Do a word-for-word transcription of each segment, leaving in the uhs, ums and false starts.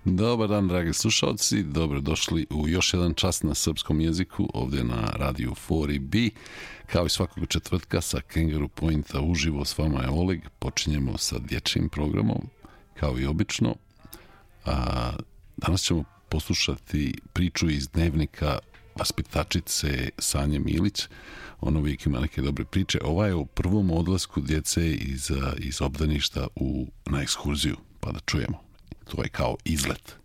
Dobar dan, dragi slušalci, dobrodošli u još jedan čas na srpskom jeziku ovdje na radiju četiri B. Kao i svakog četvrtka sa Kangaroo Pointa uživo s vama je Oleg. Počinjemo sa dječjim programom, kao i obično. A, danas ćemo poslušati priču iz dnevnika vaspitačice Sanje Milić. Ona uvijek ima neke dobre priče. Ova je o prvom odlasku djece iz, iz obdaništa u, na ekskurziju, pa da čujemo. To je kao izlet.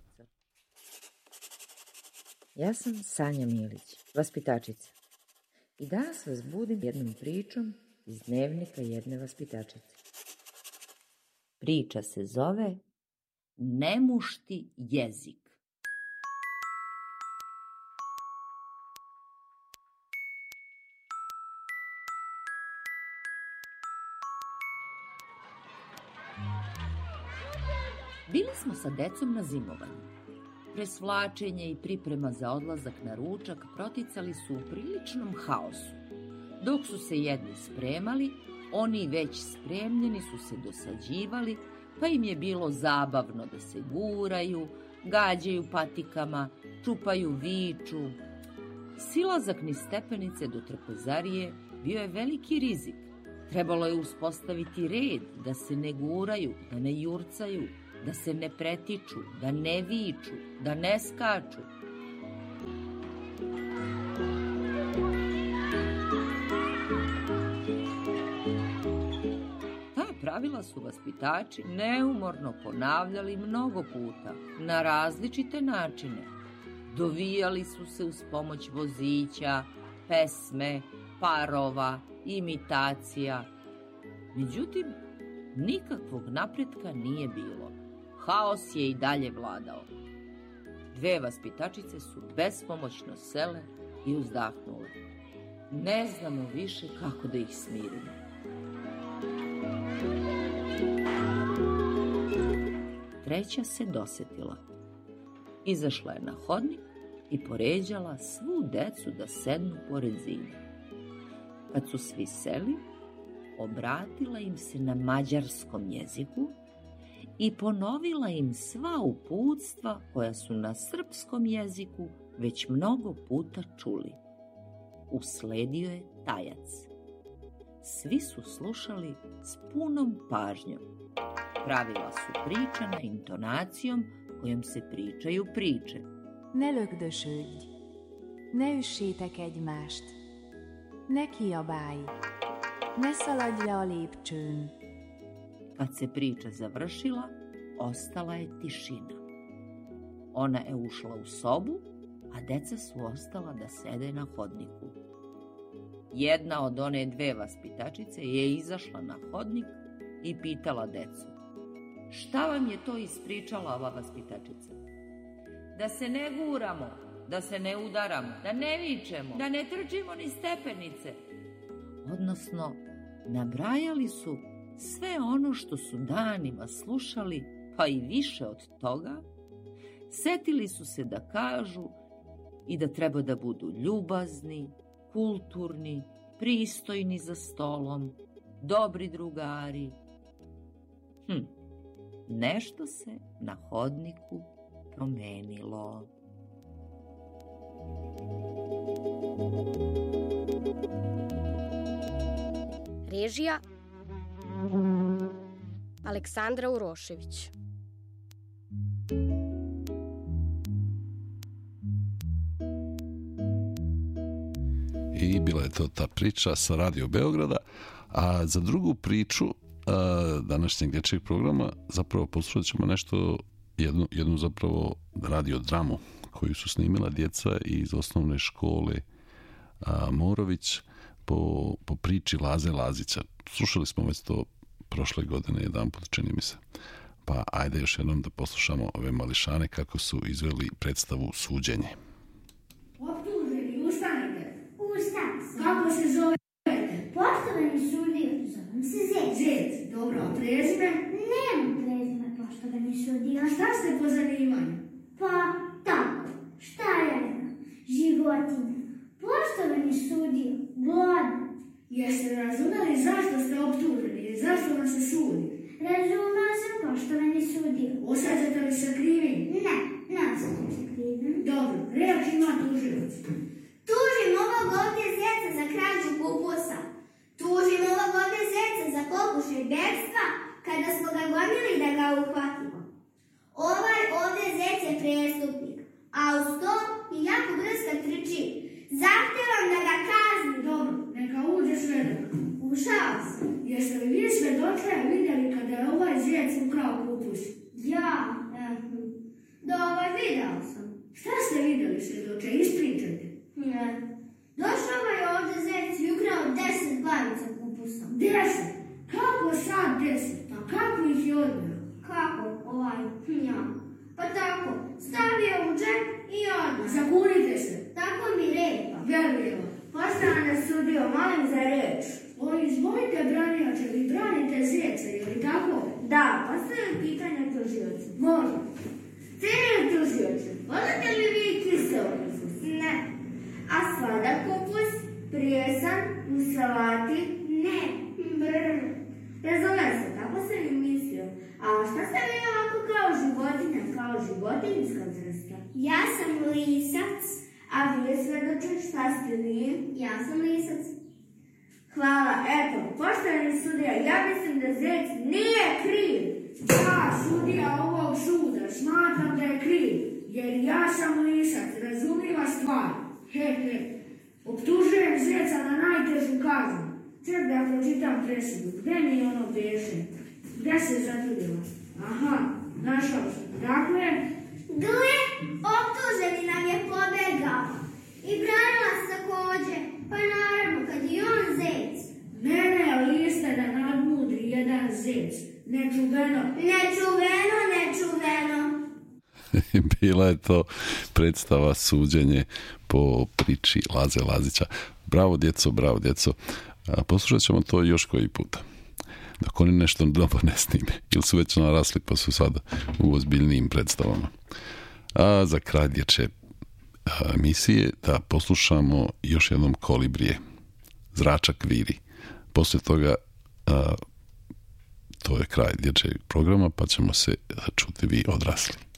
Ja sam Sanja Milić, vaspitačica. I danas vas budim jednom pričom iz dnevnika jedne vaspitačice. Priča se zove Nemušti jezik. Bili smo sa decom na zimovanju. Presvlačenje i priprema za odlazak na ručak proticali su u priličnom haosu. Dok su se jedni spremali, oni već spremljeni su se dosađivali, pa im je bilo zabavno da se guraju, gađaju patikama, čupaju viču. Silazak niz stepenice do trpezarije bio je veliki rizik. Trebalo je uspostaviti red, da se ne guraju, da ne jurcaju, da se ne pretiču, da ne viču, da ne skaču. Ta pravila su vaspitači neumorno ponavljali mnogo puta, na različite načine. Dovijali su se uz pomoć vozića, pesme, parova, imitacija. Međutim, nikakvog napretka nije bilo. Haos je i dalje vladao. Dve vaspitačice su bespomoćno sele i uzdahnule. Ne znamo više kako da ih smirimo. Treća se dosetila. Izašla je na hodnik i poređala svu decu da sednu pored zida. Kad su svi seli, obratila im se na mađarskom jeziku i ponovila im sva uputstva koja su na srpskom jeziku već mnogo puta čuli. Usledio je tajac. Svi su slušali s punom pažnjom. Pravila su pričana intonacijom kojom se pričaju priče. Ne lögdösödj, ne üssétek egymást, ne kiabálj, ne szaladj le a lépcsőn. Kad se priča završila, ostala je tišina. Ona je ušla u sobu, a deca su ostala da sede na hodniku. Jedna od one dve vaspitačice je izašla na hodnik i pitala decu: šta vam je to ispričala ova vaspitačica? Da se ne guramo, da se ne udaramo, da ne vičemo, da ne trčimo ni stepenice. Odnosno, nabrajali su sve ono što su danima slušali, pa i više od toga. Setili su se da kažu i da treba da budu ljubazni, kulturni, pristojni za stolom, dobri drugari. Hm, nešto se na hodniku promenilo. Režija Aleksandra Urošević. I bila je to ta priča sa Radio Beograda. A za drugu priču a, današnjeg dječjeg programa zapravo poslušat ćemo nešto, jednu, jednu zapravo radio dramu koju su snimila djeca iz osnovne škole a, Morović po, po priči Laze Lazića. Slušali smo već to prošle godine jedan put, čini mi se. Pa ajde još jednom da poslušamo ove mališane kako su izveli predstavu Suđenje. Optuženi, ustanite. Ustan. Kako se zovete? Poštovani sudija, zovem se Zec. Zec, dobro, a prezime? Nemam prezime, poštovani sudija. A šta ste po zanimanju? Pa, tako, šta ja znam? Životinja. Poštovani sudija, gladan. Jeste razumeli zašto ste optuženi i zašto vam se sudi? Razumela sam, poštovani sudija. Osjećate li se krivim? je prestupnik, a uz to je jako brz kad trči. Zahtevam da ga kazni. Dobro, neka uđe svedok. Ušao sam. Jeste li vi svedoče vidjeli kada je ovaj zec ukrao kupus? Ja, eh, dobro, video sam. Šta ste vidjeli, svedoče? Ispričajte. Ne. Došao ga je ovdje zec i ukrao deset glavica kupusa. Deset? Kako sad deset? Pa kako ih je odneo? Kako? Ovaj, ja. Pa tako, stavio u džep i odmah. Zakunite se. Tako mi repa. Verujem. Poštovana sudio, molim za reč. O, izvolite, branjače, vi branite zeca, je li tako? Da, postavljam pitanje tužiocu. Može. Cijenjeni tužioče, volite li vi kiseonicu? Ne. A sladak kupus? Prijesan? U salati? Ne. Brr. Razumem se, tako sam i mislio. A šta ste vi ovako kao životinja, kao životinjska vrsta? Ja sam lisac. A vi svedoče, šta ste vi? Ja sam lisac. Hvala, eto, poštovani sudija, ja mislim da zec nije kriv. Ja, sudija ovog suda, smatram da je kriv, jer ja sam lisac, razumljiva stvar. He, he. Optužujem zeca na najtežu kaznu. Ček da pročitam presudu. Gde mi je ono beše? Gde se zatrudila? Aha, našao sam. Dakle, Gle, optuženi nam je pobegao. I branilac također. Pa naravno, kad je on zec. mene liste da nadmudri jedan zec. Nečuveno. Nečuveno, nečuveno. Bila je to predstava suđenje po priči Laze Lazića. Bravo djeco, bravo djeco. A poslušat ćemo to još koji puta. Dok oni nešto dobro ne snime. Ili su već narasli pa su sada u ozbiljnijim predstavama. A za kraj dječje emisije da poslušamo još jednom Kolibrije. Zračak viri. Poslije toga a, to je kraj dječjeg programa pa ćemo se čuti vi odrasli.